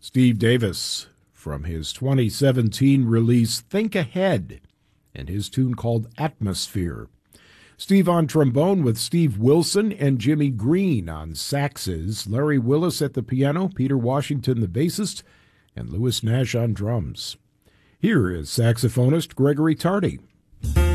Steve Davis from his 2017 release Think Ahead and his tune called Atmosphere. Steve on trombone with Steve Wilson and Jimmy Green on saxes, Larry Willis at the piano, Peter Washington the bassist, and Louis Nash on drums. Here is saxophonist Gregory Tardy.